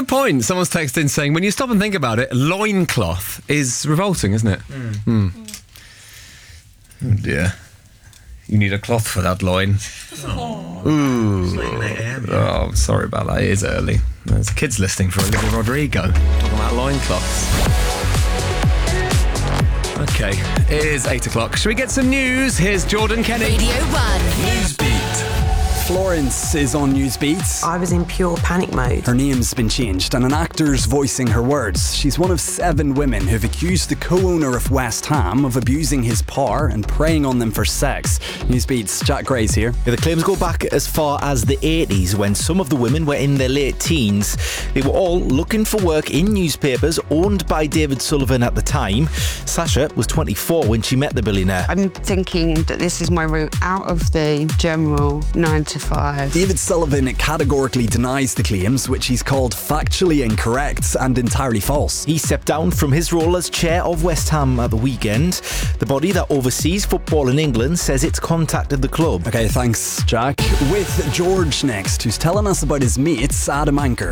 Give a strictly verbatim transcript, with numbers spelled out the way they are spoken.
good point. Someone's texted in saying, when you stop and think about it, loincloth is revolting, isn't it? Mm. Mm. Oh dear. You need a cloth for that loin. Oh. Ooh. It's late, late A M, yeah. Oh, I'm sorry about that. It is early. There's kids listening for Olivia Rodrigo. Talking about loincloths. Okay, it is eight o'clock. Should we get some news? Here's Jordan Kenny. Radio one. Newsbeat. Florence is on Newsbeat. I was in pure panic mode. Her name's been changed and an actor's voicing her words. She's one of seven women who've accused the co-owner of West Ham of abusing his power and preying on them for sex. Newsbeat's Jack Gray's here. Yeah, the claims go back as far as the eighties when some of the women were in their late teens. They were all looking for work in newspapers owned by David Sullivan at the time. Sasha was twenty-four when she met the billionaire. I'm thinking that this is my route out of the general nine to five. David Sullivan categorically denies the claims, which he's called factually incorrect and entirely false. He stepped down from his role as chair of West Ham at the weekend. The body that oversees football in England says it's contacted the club. Okay, thanks, Jack. With George next, who's telling us about his mates, Adam Anker.